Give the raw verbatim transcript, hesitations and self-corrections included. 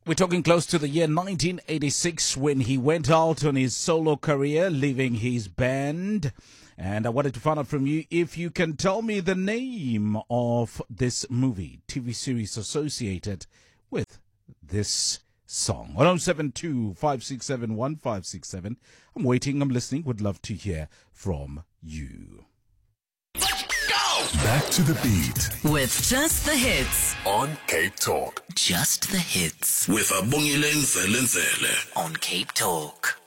We're talking close to the year nineteen eighty-six when he went out on his solo career, leaving his band. And I wanted to find out from you if you can tell me the name of this movie, T V series associated with this song. one oh seven two, five six seven, one five six seven. I'm waiting, I'm listening, would love to hear from you. Back to the beat with Just the Hits on Cape Talk. Just the Hits with Abongile Nzele Nzele on Cape Talk.